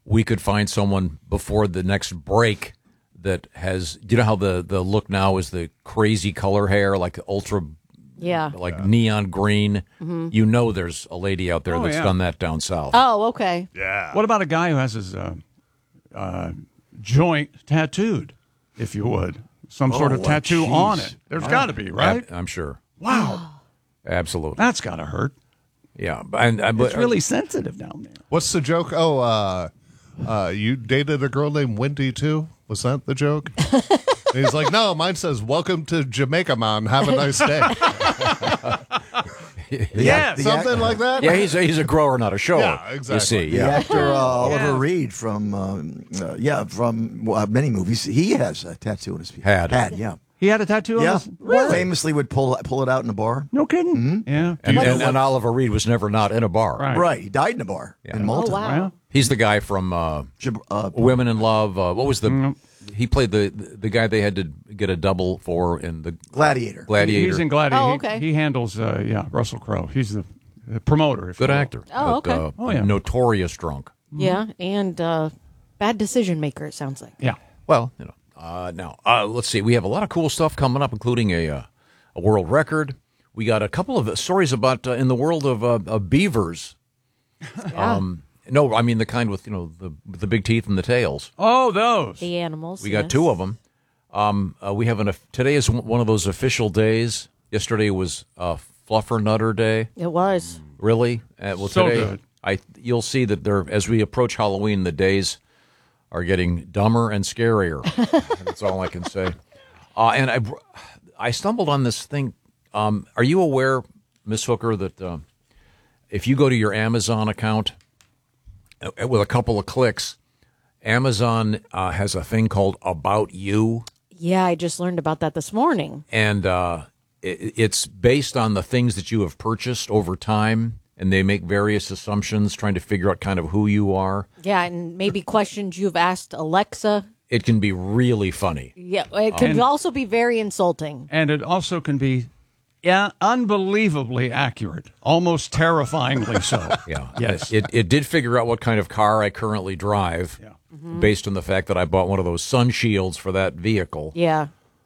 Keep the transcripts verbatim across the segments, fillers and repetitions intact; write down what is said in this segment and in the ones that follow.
we could find someone before the next break that has, do you know how the, the look now is the crazy color hair, like ultra, yeah, like yeah. neon green? Mm-hmm. You know there's a lady out there Oh, that's yeah. done that down south. Oh, okay. Yeah. What about a guy who has his uh, uh, joint tattooed, if you would? Some sort Oh, of well, tattoo geez. on it. There's got to be, right? I'm sure. Wow. Absolutely. That's got to hurt. Yeah. And, and, but, It's really sensitive down there. What's the joke? Oh, uh, uh, you dated a girl named Wendy, too? Was that the joke? And he's like, no, mine says, welcome to Jamaica, man. Have a nice day. Yeah, Something like that? Yeah, he's a, he's a grower, not a shower. Yeah, exactly. You see, The yeah. actor uh, Oliver Yeah. Reed from um, uh, yeah from uh, many movies. He has a tattoo on his feet. Had. had yeah He had a tattoo on yeah. his... Really? Famously would pull pull it out in a bar. No kidding? Mm-hmm. Yeah. And, and, and Oliver Reed was never not in a bar. Right. Right, he died in a bar in Malta. Oh, wow. Well, He's the guy from uh, Jib- uh, Women in Love. Uh, what was the? Mm. He played the the guy they had to get a double for in the Gladiator. Gladiator. he's in Gladiator. Oh, He- okay. He, handles, uh, yeah, Russell Crowe. He's the, the promoter. If Good you will. actor. Oh, but, okay. Uh, Oh, yeah. Notorious drunk. Yeah, and uh, bad decision maker, it sounds like. Yeah. Well, you know. Uh, now, uh, let's see. We have a lot of cool stuff coming up, including a uh, a world record. We got a couple of stories about uh, in the world of uh, uh, beavers. Yeah. Um, no, I mean the kind with you know the the big teeth and the tails. Oh, those. The animals. We got yes. two of them. Um, uh, we have an today is one of those official days. Yesterday was uh, Fluffer Nutter Day. It was. Really? Uh, well, So today good. I you'll see that there as we approach Halloween, the days are getting dumber and scarier. That's all I can say. Uh, and I I stumbled on this thing. Um, are you aware, Miss Hooker, that uh, if you go to your Amazon account uh, with a couple of clicks, Amazon uh, has a thing called About You. Yeah, I just learned about that this morning. And uh, it, it's based on the things that you have purchased over time, and they make various assumptions trying to figure out kind of who you are. Yeah, and maybe questions you've asked Alexa. It can be really funny. Yeah, it could And- also be very insulting. And it also can be yeah, unbelievably accurate, almost terrifyingly so. Yeah. Yes. It, it did figure out what kind of car I currently drive Yeah. based on the fact that I bought one of those sun shields for that vehicle. Yeah.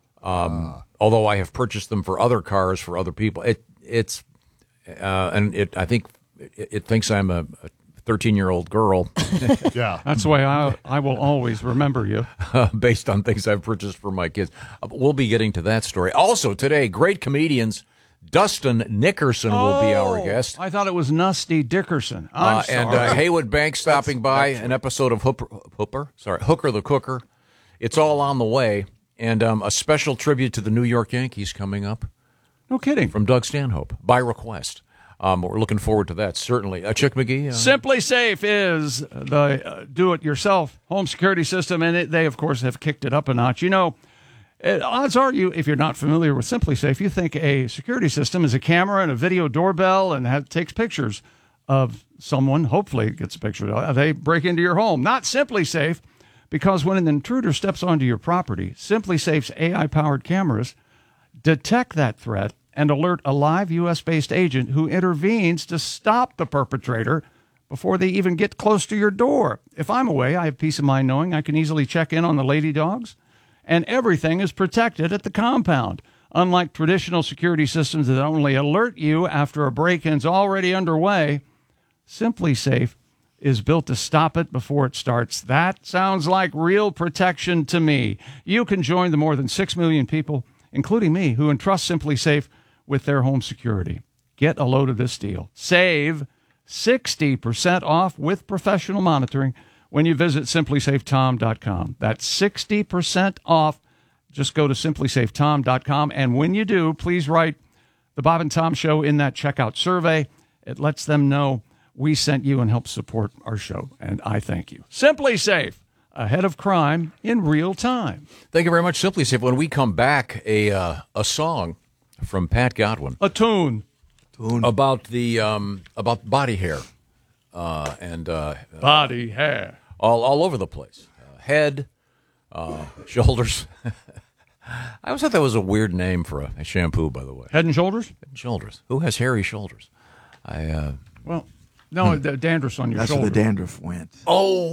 Although I have purchased them for other cars for other people. It It's, uh, and it I think it, it thinks I'm a thirteen-year-old girl. Yeah. That's the way I, I will always remember you. based on things I've purchased for my kids. Uh, We'll be getting to that story. Also today, great comedians, Dustin Nickerson will be our Oh, guest. I thought it was Nusty Dickerson. I'm Uh, sorry. and uh, Haywood Banks stopping by, an episode of Hooper, Hooper, sorry, Hooker the Cooker. It's all on the way. And um, a special tribute to the New York Yankees coming up no kidding. from Doug Stanhope by request. Um, we're looking forward to that, certainly. Uh, Chick McGee? Uh, Simply Safe is the uh, do-it-yourself home security system, and it, they, of course, have kicked it up a notch. You know, it, odds are you, if you're not familiar with Simply Safe, you think a security system is a camera and a video doorbell and has, takes pictures of someone. Hopefully, it gets a picture. of They break into your home. Not Simply Safe, because when an intruder steps onto your property, Simply Safe's A I-powered cameras detect that threat and alert a live U S-based agent who intervenes to stop the perpetrator before they even get close to your door. If I'm away, I have peace of mind knowing I can easily check in on the lady dogs, and everything is protected at the compound. Unlike traditional security systems that only alert you after a break-in's already underway, Simply Safe is built to stop it before it starts. That sounds like real protection to me. You can join the more than six million people, including me, who entrust Simply Safe with their home security. Get a load of this deal. Save sixty percent off with professional monitoring when you visit simply safe tom dot com. That's sixty percent off. Just go to simply safe tom dot com, and when you do, please write the Bob and Tom Show in that checkout survey. It lets them know we sent you and help support our show, and I thank you. Simply Safe, ahead of crime in real time. Thank you very much, Simply Safe. When we come back, a uh, a song from Pat Godwin. A tune. About the um, about body hair, uh, and uh, Body hair. all all over the place, uh, head, uh, shoulders. I always thought that was a weird name for a, a shampoo. By the way, Head and shoulders? Head and shoulders. Who has hairy shoulders? I uh, Well, no, the dandruff's on your That's shoulder. where the dandruff went. oh.